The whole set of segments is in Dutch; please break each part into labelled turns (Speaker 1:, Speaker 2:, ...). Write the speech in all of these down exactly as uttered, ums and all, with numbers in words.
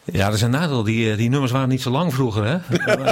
Speaker 1: Ja, dat is een nadeel. Die, die nummers waren niet zo lang vroeger. Hè?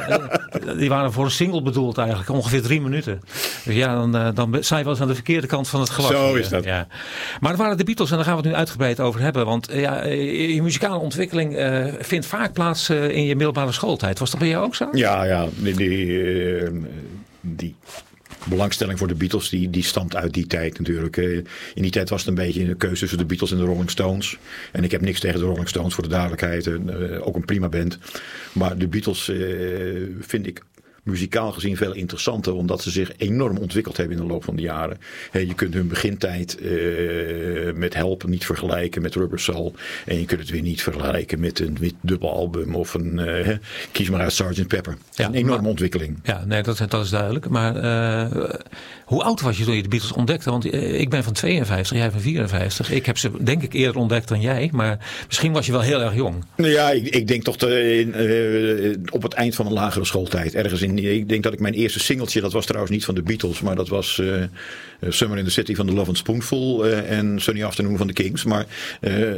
Speaker 1: Die waren voor een single bedoeld eigenlijk. Ongeveer drie minuten. Dus ja, dan, dan sta je wel eens aan de verkeerde kant van het glas.
Speaker 2: Zo is dat.
Speaker 1: Ja. Maar het waren de Beatles en daar gaan we het nu uitgebreid over hebben. Want ja, je muzikale ontwikkeling uh, vindt vaak plaats uh, in je middelbare schooltijd. Was dat bij jou ook zo?
Speaker 2: Ja, ja. Die... die, uh, die... belangstelling voor de Beatles, die, die stamt uit die tijd natuurlijk. In die tijd was het een beetje een keuze tussen de Beatles en de Rolling Stones. En ik heb niks tegen de Rolling Stones, voor de duidelijkheid. Uh, ook een prima band. Maar de Beatles uh, vind ik muzikaal gezien veel interessanter, omdat ze zich enorm ontwikkeld hebben in de loop van de jaren. He, je kunt hun begintijd uh, met Help niet vergelijken met Rubber Soul. En je kunt het weer niet vergelijken met een wit dubbelalbum of een uh, kies maar uit sergeant Pepper. Ja, een enorme maar, ontwikkeling.
Speaker 1: Ja, nee, dat, dat is duidelijk. Maar uh, hoe oud was je toen je de Beatles ontdekte? Want uh, ik ben van tweeënvijftig, jij van vierenvijftig. Ik heb ze denk ik eerder ontdekt dan jij, maar misschien was je wel heel erg jong.
Speaker 2: Ja, ik, ik denk toch te, uh, op het eind van een lagere schooltijd. Ergens in Ik denk dat ik mijn eerste singeltje, dat was trouwens niet van de Beatles, maar dat was uh, Summer in the City van The Lovin' Spoonful uh, en Sunny Afternoon van de Kings. Maar uh,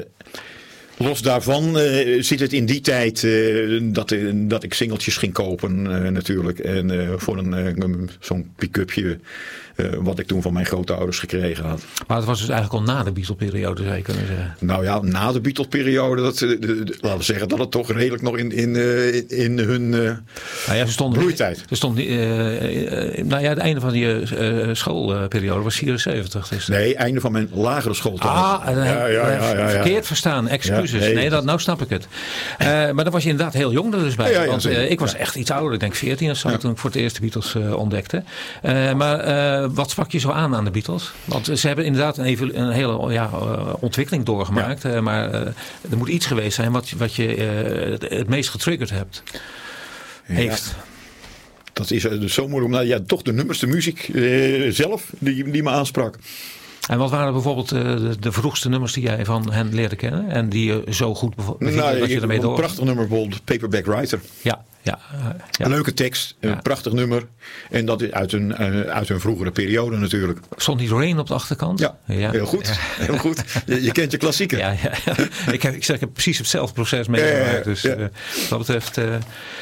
Speaker 2: los daarvan uh, zit het in die tijd uh, dat, uh, dat ik singeltjes ging kopen uh, natuurlijk. En uh, voor een, uh, zo'n pick-upje uh, wat ik toen van mijn grootouders gekregen had.
Speaker 1: Maar het was dus eigenlijk al na de Beatle-periode, zou je kunnen zeggen.
Speaker 2: Nou ja, na de Beatle-periode, dat, uh, de, de, laten we zeggen dat het toch redelijk nog in, in, uh, in hun uh, nou ja, ze stonden,
Speaker 1: bloeitijd. Ze stonden, uh, uh, nou ja, het einde van die uh, schoolperiode was vierenzeventig. Dus.
Speaker 2: Nee, einde van mijn lagere schooltijd.
Speaker 1: Ah, uh, ja, ja, ja, ja, ja. Verkeerd verstaan, excuses. Ja, nee, nee dat, nou snap ik het. Uh, maar dan was je inderdaad heel jong er dus bij. Ja, ja, want uh, ik was ja. echt iets ouder, ik denk veertien of zo, ja. toen ik voor het eerst de Beatles uh, ontdekte. Uh, maar uh, wat sprak je zo aan aan de Beatles? Want ze hebben inderdaad een, een hele ja, uh, ontwikkeling doorgemaakt. Ja. Uh, maar uh, er moet iets geweest zijn wat, wat je uh, het, het meest getriggerd hebt. Ja. Heeft.
Speaker 2: Dat is dus zo moeilijk. Nou, ja, toch de nummers, de muziek uh, zelf, die, die me aansprak.
Speaker 1: En wat waren bijvoorbeeld uh, de, de vroegste nummers die jij van hen leerde kennen? En die je zo goed beviel
Speaker 2: nou,
Speaker 1: dat je ermee door...
Speaker 2: Een prachtig nummer bijvoorbeeld, Paperback Writer.
Speaker 1: Ja, ja, uh, ja.
Speaker 2: Een leuke tekst, een ja. prachtig nummer. En dat is uit hun, uh, uit hun vroegere periode natuurlijk.
Speaker 1: Stond die Rain op de achterkant?
Speaker 2: Ja, ja. heel goed. Ja. Heel goed. Je, je kent je klassieker.
Speaker 1: Ja, ja, ja. Ik, heb, ik, zeg, ik heb precies hetzelfde proces meegemaakt. Ja, ja, dus ja. Uh, wat dat betreft... Uh,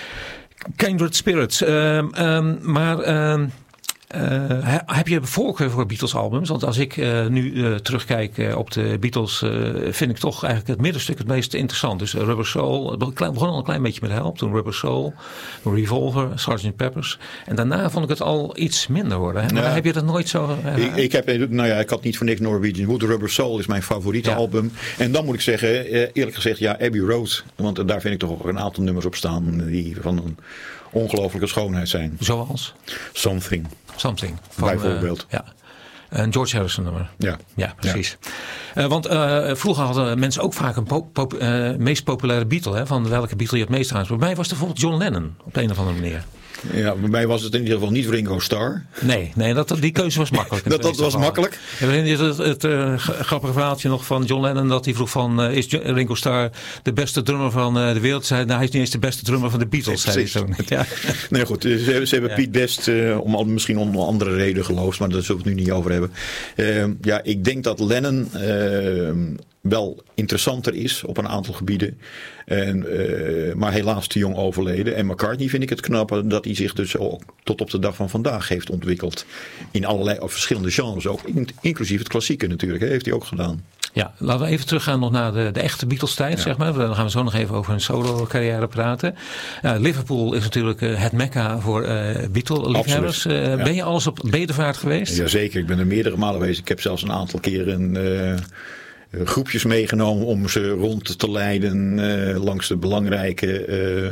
Speaker 1: Kindred Spirits. Uh, um, maar... Uh, Uh, heb je voorkeur voor Beatles albums? Want als ik uh, nu uh, terugkijk uh, op de Beatles, uh, vind ik toch eigenlijk het middenstuk het meest interessant. Dus uh, Rubber Soul, het begon al een klein beetje met Help. Toen Rubber Soul, Revolver, sergeant Peppers. En daarna vond ik het al iets minder worden. Hè? Maar ja. heb je dat nooit zo... Uh,
Speaker 2: ik, ik, heb, nou ja, ik had niet voor niks Norwegian Wood. Rubber Soul is mijn favoriete ja. album. En dan moet ik zeggen, eerlijk gezegd, ja, Abbey Road. Want daar vind ik toch ook een aantal nummers op staan die van een ongelooflijke schoonheid zijn.
Speaker 1: Zoals?
Speaker 2: Something.
Speaker 1: Something. Van,
Speaker 2: bijvoorbeeld.
Speaker 1: Uh, ja. Een George Harrison nummer.
Speaker 2: Ja,
Speaker 1: ja precies. Ja. Uh, want uh, vroeger hadden mensen ook vaak een po- po- uh, meest populaire Beatle. Hè, van welke Beatle je het meest aanspreekt. Bij mij was het bijvoorbeeld John Lennon. Op de een of andere manier.
Speaker 2: Ja, bij mij was het in ieder geval niet Ringo Starr.
Speaker 1: Nee, nee dat, die keuze was makkelijk.
Speaker 2: dat dat was geval. makkelijk.
Speaker 1: En het, het, het uh, grappige verhaaltje nog van John Lennon. Dat hij vroeg van, uh, is Ringo Starr de beste drummer van uh, de wereld? Zei, nou, hij is niet eens de beste drummer van de Beatles.
Speaker 2: Nee,
Speaker 1: zei hij
Speaker 2: ja. Nee, goed. Ze, ze hebben ja. Piet Best uh, om misschien om andere reden geloofd. Maar daar zullen we het nu niet over hebben. Uh, ja, ik denk dat Lennon... Uh, wel interessanter is op een aantal gebieden. En, uh, maar helaas te jong overleden. En McCartney vind ik het knap dat hij zich dus ook tot op de dag van vandaag heeft ontwikkeld. In allerlei of verschillende genres ook. Inclusief het klassieke natuurlijk. Hè, heeft hij ook gedaan.
Speaker 1: Ja, laten we even teruggaan nog naar de, de echte Beatles-tijd, ja. zeg maar. Dan gaan we zo nog even over hun solo-carrière praten. Uh, Liverpool is natuurlijk uh, het mekka voor uh, Beatle-liefhebbers. Uh, ja. Ben je alles op bedevaart geweest?
Speaker 2: Jazeker, ik ben er meerdere malen geweest. Ik heb zelfs een aantal keren... Uh, Uh, groepjes meegenomen om ze rond te leiden uh, langs de belangrijke uh,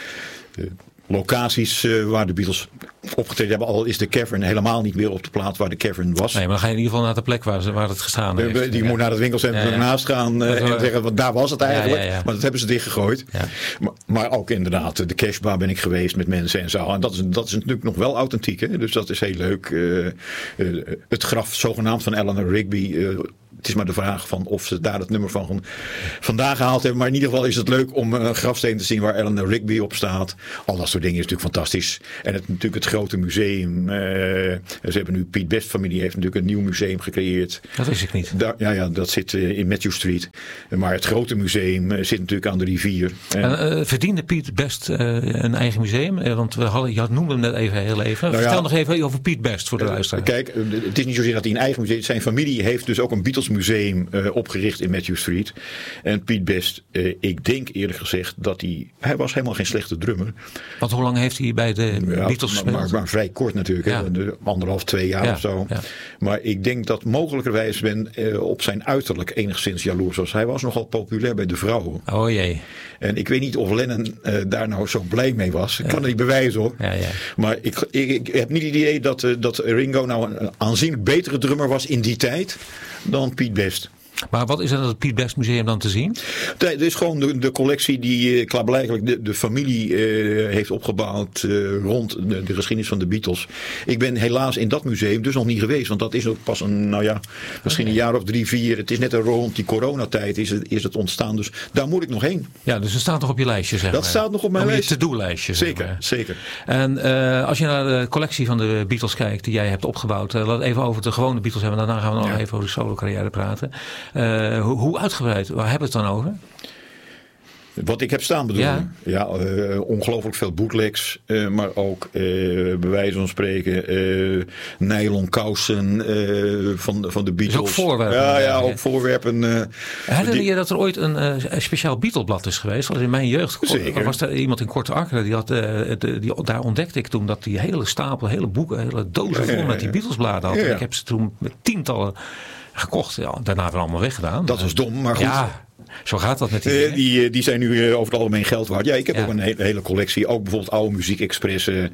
Speaker 2: uh, locaties uh, waar de Beatles opgetreden hebben. Al is de cavern helemaal niet meer op de plaats waar de cavern was.
Speaker 1: Nee, maar dan ga je in ieder geval naar de plek waar, ze, waar het gestaan heeft.
Speaker 2: Die, die ja. moet naar het winkelcentrum ja, ja. ernaast gaan uh, en zeggen, want daar was het eigenlijk. Ja, ja, ja. Maar dat hebben ze dichtgegooid. Ja. Maar, maar ook inderdaad, de Casbah ben ik geweest met mensen en zo. En dat is, dat is natuurlijk nog wel authentiek. Hè? Dus dat is heel leuk. Uh, uh, het graf zogenaamd van Eleanor Rigby... Uh, het is maar de vraag van of ze daar het nummer van vandaan gehaald hebben. Maar in ieder geval is het leuk om een grafsteen te zien waar Eleanor Rigby op staat. Al dat soort dingen is natuurlijk fantastisch. En het, natuurlijk het grote museum. Uh, ze hebben nu, Piet Best familie heeft natuurlijk een nieuw museum gecreëerd.
Speaker 1: Dat wist ik niet.
Speaker 2: Daar, ja, ja, dat zit uh, in Matthew Street. Maar het grote museum uh, zit natuurlijk aan de rivier.
Speaker 1: En, uh, verdiende Piet Best uh, een eigen museum? Uh, want we hadden, je had noemde hem net even heel even. Nou Vertel ja, nog even over Piet Best voor de uh, luisteraar.
Speaker 2: Kijk, het is niet zozeer dat hij een eigen museum heeft. Zijn familie heeft dus ook een Beatles museum uh, opgericht in Matthew Street. En Piet Best, uh, ik denk eerlijk gezegd dat hij... Hij was helemaal geen slechte drummer.
Speaker 1: Want hoe lang heeft hij bij de ja, Beatles gespeeld?
Speaker 2: Maar, maar, maar vrij kort natuurlijk. Ja. Hè, anderhalf, twee jaar ja, of zo. Ja. Maar ik denk dat mogelijkerwijs men uh, op zijn uiterlijk enigszins jaloers was. Hij was nogal populair bij de vrouwen.
Speaker 1: Oh jee.
Speaker 2: En ik weet niet of Lennon uh, daar nou zo blij mee was. Ik kan het niet bewijzen hoor.
Speaker 1: Ja, ja.
Speaker 2: Maar ik, ik, ik heb niet het idee dat, uh, dat Ringo nou een aanzienlijk betere drummer was in die tijd dan Piet Best.
Speaker 1: Maar wat is er in het Piet Best Museum dan te zien?
Speaker 2: Het is gewoon de, de collectie die uh, klaarblijkelijk de, de familie uh, heeft opgebouwd uh, rond de, de geschiedenis van de Beatles. Ik ben helaas in dat museum dus nog niet geweest. Want dat is ook pas een, nou ja, misschien een jaar of drie, vier. Het is net een rond die coronatijd is het, is het ontstaan. Dus daar moet ik nog heen.
Speaker 1: Ja, dus het staat nog op je lijstje, zeg maar.
Speaker 2: Dat staat nog op mijn lijstje.
Speaker 1: Op je to-do-lijstje.
Speaker 2: Zeker,
Speaker 1: maar.
Speaker 2: zeker.
Speaker 1: En uh, als je naar de collectie van de Beatles kijkt die jij hebt opgebouwd. Uh, laat even over de gewone Beatles hebben. Daarna gaan we nog ja. even over de solo carrière praten. Uh, hoe Hoe uitgebreid? Waar hebben we het dan over?
Speaker 2: Wat ik heb staan bedoel
Speaker 1: ja,
Speaker 2: ja uh, ongelooflijk veel bootlegs, uh, maar ook uh, bij wijze van spreken uh, nylon kousen uh, van, van de Beatles.
Speaker 1: Dus ook voorwerpen.
Speaker 2: Ja, ja, ook voorwerpen. Uh,
Speaker 1: Herinner die... je dat er ooit een, uh, een speciaal Beatleblad is geweest? Want in mijn jeugd
Speaker 2: Zeker.
Speaker 1: was er iemand in Korte Akker, die had, uh, de, die, daar ontdekte ik toen dat die hele stapel, hele boeken, hele dozen vol met die Beatlesbladen had. Ja, ja. En ik heb ze toen met tientallen gekocht. Ja, daarna weer allemaal weggedaan.
Speaker 2: Dat was dom, maar goed.
Speaker 1: Ja. Zo gaat dat met die
Speaker 2: uh, die, die zijn nu uh, over het algemeen geld waard. Ja, ik heb ja. ook een hele, hele collectie. Ook bijvoorbeeld oude muziekexpressen,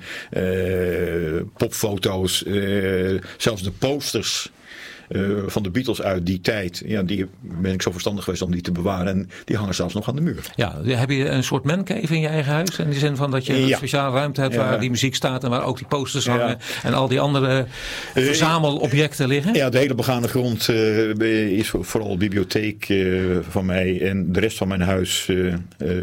Speaker 2: uh, popfoto's, uh, zelfs de posters. Uh, van de Beatles uit die tijd. Ja, die ben ik zo verstandig geweest om die te bewaren. En die hangen zelfs nog aan de muur. Ja,
Speaker 1: heb je een soort mancave in je eigen huis? In de zin van dat je ja. een speciale ruimte hebt ja. waar die muziek staat. En waar ook die posters hangen. Ja. En al die andere verzamelobjecten liggen?
Speaker 2: Ja, de hele begane grond uh, is vooral bibliotheek uh, van mij. En de rest van mijn huis... Uh, uh,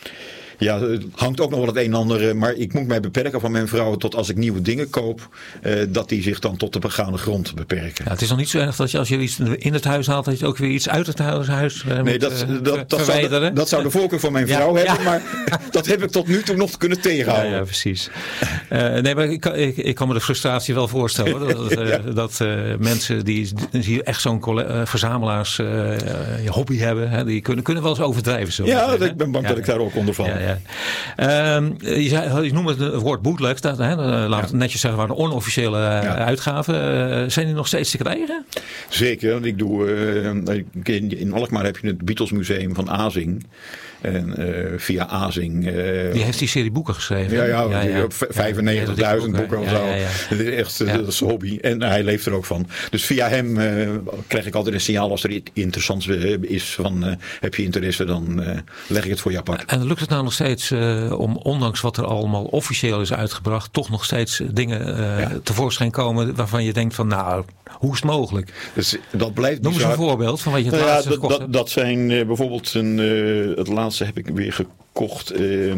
Speaker 2: Ja, het hangt ook nog wel het een en ander. Maar ik moet mij beperken van mijn vrouw tot als ik nieuwe dingen koop. Eh, dat die zich dan tot de begane grond beperken.
Speaker 1: Ja, het is nog niet zo erg dat je als je iets in het huis haalt. Dat je ook weer iets uit het huis, huis uh,
Speaker 2: nee,
Speaker 1: moet
Speaker 2: dat,
Speaker 1: uh,
Speaker 2: dat, dat, zou de, dat zou de voorkeur van mijn vrouw ja, hebben. Ja. Maar dat heb ik tot nu toe nog kunnen tegenhouden.
Speaker 1: Ja, ja precies. Uh, nee, maar ik, ik, ik kan me de frustratie wel voorstellen. Dat, uh, ja. dat uh, mensen die, die echt zo'n uh, verzamelaars uh, hobby hebben. Hè, die kunnen, kunnen wel eens overdrijven. Zo
Speaker 2: ja,
Speaker 1: zeggen,
Speaker 2: ik ben bang ja, dat ik daar ook onder val.
Speaker 1: Ja, ja. Uh, je, zei, je noemde het woord bootleg. Dat, hè, laten we het ja. netjes zeggen, waren de onofficiële ja. uitgaven. Uh, zijn die nog steeds te krijgen?
Speaker 2: Zeker. Want ik doe, uh, in, in Alkmaar heb je het Beatles Museum van Azing. En uh, via Azing. Uh,
Speaker 1: die heeft die serie boeken geschreven.
Speaker 2: Ja, ja, ja, ja. vijfennegentigduizend ja, boeken of zo. Ja, ja, ja. Dat is echt uh, ja. dat is een hobby. En uh, hij leeft er ook van. Dus via hem uh, krijg ik altijd een signaal als er iets interessants is. Van uh, heb je interesse, dan uh, leg ik het voor je apart.
Speaker 1: En lukt het nou nog steeds uh, om, ondanks wat er allemaal officieel is uitgebracht, toch nog steeds dingen uh, ja. tevoorschijn komen waarvan je denkt van nou, hoe is het mogelijk?
Speaker 2: Dus, dat blijft
Speaker 1: Noem eens een voorbeeld van wat je het
Speaker 2: nou
Speaker 1: laatste
Speaker 2: ja,
Speaker 1: gekocht
Speaker 2: dat,
Speaker 1: hebt.
Speaker 2: Dat zijn uh, bijvoorbeeld een, uh, het laatste heb ik weer gekocht. Uh,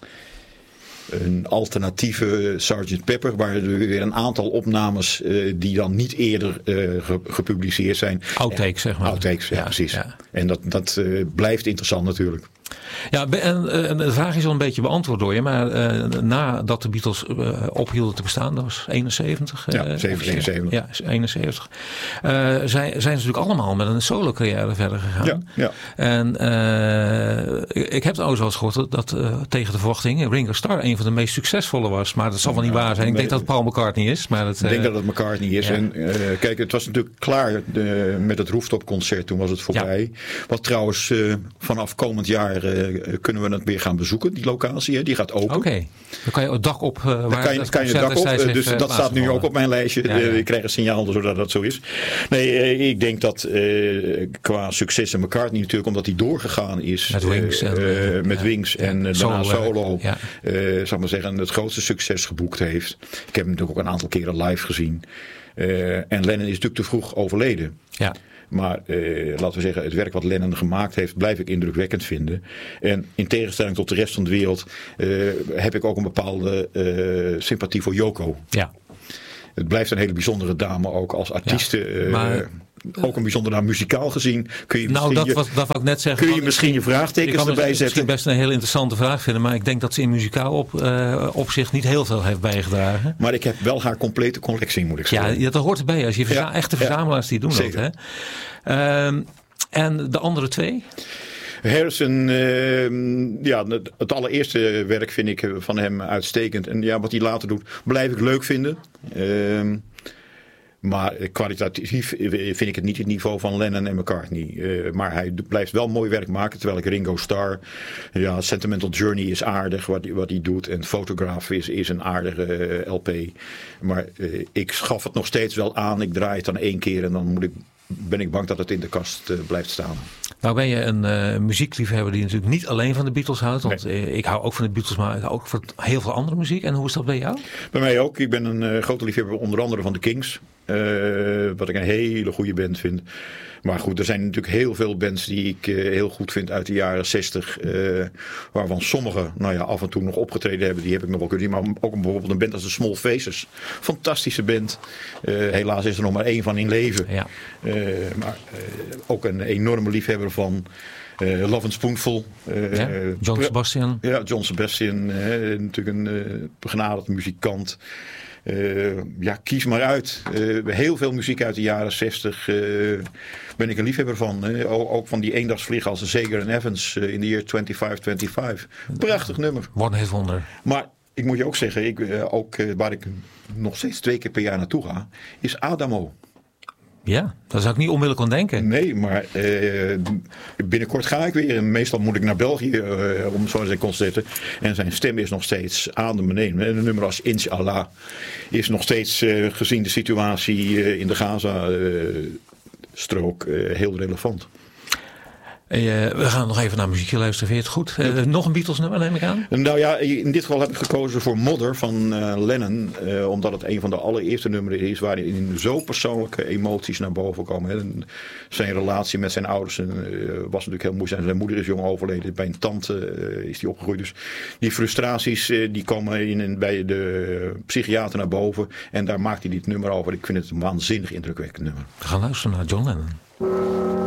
Speaker 2: een alternatieve sergeant Pepper, waar er weer een aantal opnames uh, die dan niet eerder uh, ge- gepubliceerd zijn.
Speaker 1: Outtakes, zeg maar.
Speaker 2: Outtakes, ja, ja precies. Ja. En dat, dat uh, blijft interessant natuurlijk.
Speaker 1: Ja, en, en de vraag is al een beetje beantwoord door je, maar uh, nadat de Beatles uh, ophielden te bestaan, dat was eenenzeventig.
Speaker 2: Ja, uh, eenenzeventig.
Speaker 1: Ja, eenenzeventig. Uh, zijn, zijn ze natuurlijk allemaal met een solo carrière verder gegaan.
Speaker 2: Ja, ja.
Speaker 1: En uh, ik, ik heb het ook wel eens gehoord dat uh, tegen de verwachting Ringo Starr een van de meest succesvolle was, maar dat zal wel niet ja, waar zijn. Ik nee, denk dat het Paul McCartney is. Maar dat,
Speaker 2: ik uh, denk dat het McCartney is. Ja. En uh, kijk, het was natuurlijk klaar uh, met het rooftopconcert, toen was het voorbij. Ja. Wat trouwens uh, vanaf komend jaar uh, kunnen we het weer gaan bezoeken, die locatie. Hè? Die gaat open.
Speaker 1: Oké, okay. Dan kan je het dak op. Uh, waar
Speaker 2: kan je,
Speaker 1: het
Speaker 2: kan je dak op. Uh, dus uh, dat staat nu ook op mijn lijstje. Ja, ja. Uh, ik krijg een signaal zodat dat zo is. Nee, uh, ik denk dat uh, qua succes en McCartney natuurlijk, omdat hij doorgegaan is.
Speaker 1: Met Wings. Uh,
Speaker 2: en, uh, met
Speaker 1: ja,
Speaker 2: Wings
Speaker 1: ja,
Speaker 2: en uh,
Speaker 1: solo,
Speaker 2: daarna solo.
Speaker 1: Ja.
Speaker 2: Uh, zal ik maar zeggen, het grootste succes geboekt heeft. Ik heb hem natuurlijk ook een aantal keren live gezien. Uh, en Lennon is natuurlijk te vroeg overleden.
Speaker 1: Ja.
Speaker 2: Maar uh, laten we zeggen, het werk wat Lennon gemaakt heeft, blijf ik indrukwekkend vinden. En in tegenstelling tot de rest van de wereld uh, heb ik ook een bepaalde uh, sympathie voor Yoko.
Speaker 1: Ja.
Speaker 2: Het blijft een hele bijzondere dame ook als artieste. Ja, maar... Uh, ook een bijzondere naam, muzikaal gezien. Kun je
Speaker 1: nou, dat,
Speaker 2: je,
Speaker 1: was, dat wou ik net zeggen.
Speaker 2: Kun je misschien je vraagtekens erbij zetten?
Speaker 1: Misschien best een heel interessante vraag vinden. Maar ik denk dat ze in muzikaal op, uh, opzicht niet heel veel heeft bijgedragen.
Speaker 2: Maar ik heb wel haar complete collectie, moet ik zeggen.
Speaker 1: Ja, dat hoort erbij. Als je verza- ja, echte verzamelaars die doen
Speaker 2: zeker.
Speaker 1: dat. Hè? Uh, en de andere twee?
Speaker 2: Harrison, uh, ja, het allereerste werk vind ik van hem uitstekend. En ja, wat hij later doet, blijf ik leuk vinden. Uh, Maar kwalitatief vind ik het niet het niveau van Lennon en McCartney. Uh, maar hij blijft wel mooi werk maken. Terwijl ik Ringo Starr... Ja, Sentimental Journey is aardig wat, wat hij doet. En Photograph is, is een aardige uh, L P. Maar uh, ik schaf het nog steeds wel aan. Ik draai het dan één keer en dan moet ik, ben ik bang dat het in de kast uh, blijft staan.
Speaker 1: Nou ben je een uh, muziekliefhebber die natuurlijk niet alleen van de Beatles houdt. Want nee. ik hou ook van de Beatles, maar ik hou ook van heel veel andere muziek. En hoe is dat bij jou?
Speaker 2: Bij mij ook. Ik ben een uh, grote liefhebber onder andere van de Kings. Uh, wat ik een hele goede band vind. Maar goed, er zijn natuurlijk heel veel bands die ik uh, heel goed vind uit de jaren zestig. Uh, waarvan sommige nou ja, af en toe nog opgetreden hebben. Die heb ik nog wel kunnen zien. Maar ook bijvoorbeeld een band als de Small Faces. Fantastische band. Uh, helaas is er nog maar één van in leven. Ja. Uh, maar uh, ook een enorme liefhebber van... Uh, Love and Spoonful. Uh,
Speaker 1: ja, John Sebastian.
Speaker 2: Ja, John Sebastian. Uh, natuurlijk een uh, begenadigd muzikant. Uh, ja, kies maar uit. Uh, heel veel muziek uit de jaren zestig uh, ben ik een liefhebber van. Uh, ook van die eendagsvliegen als de Sager en Evans uh, in de year twenty-five twenty-five. Prachtig nummer.
Speaker 1: One Hit Wonder.
Speaker 2: Maar ik moet je ook zeggen, ik, uh, ook, uh, waar ik nog steeds twee keer per jaar naartoe ga, is Adamo.
Speaker 1: Ja, daar zou ik niet onmiddellijk aan denken.
Speaker 2: Nee, maar uh, binnenkort ga ik weer. En meestal moet ik naar België uh, om zo zijn concert te zetten. En zijn stem is nog steeds aan de beneden. En een nummer als Inshallah is nog steeds uh, gezien de situatie uh, in de Gaza-strook uh, uh, heel relevant.
Speaker 1: Uh, we gaan nog even naar muziekje luisteren. Vind je het goed? Uh, nog een Beatles nummer neem ik aan?
Speaker 2: Nou ja, in dit geval heb ik gekozen voor Mother van uh, Lennon. Uh, omdat het een van de allereerste nummers is waarin zo persoonlijke emoties naar boven komen. Hè. Zijn relatie met zijn ouders uh, was natuurlijk heel moeizaam. Zijn moeder is jong overleden. Bij een tante uh, is hij opgegroeid. Dus die frustraties uh, die komen in, bij de psychiater naar boven. En daar maakt hij dit nummer over. Ik vind het een waanzinnig indrukwekkend nummer.
Speaker 1: We gaan luisteren naar John Lennon.